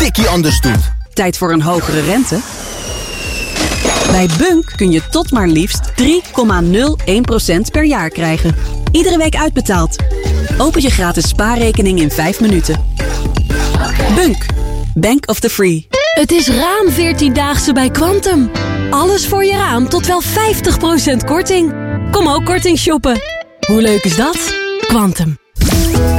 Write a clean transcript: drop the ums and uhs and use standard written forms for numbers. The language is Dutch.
tikkie anders doet. Tijd voor een hogere rente? Bij Bunk kun je tot maar liefst 3,01% per jaar krijgen. Iedere week uitbetaald. Open je gratis spaarrekening in 5 minuten. Bunk. Bank of the Free. Het is raam 14-daagse bij Quantum. Alles voor je raam tot wel 50% korting. Kom ook korting shoppen. Hoe leuk is dat? Quantum.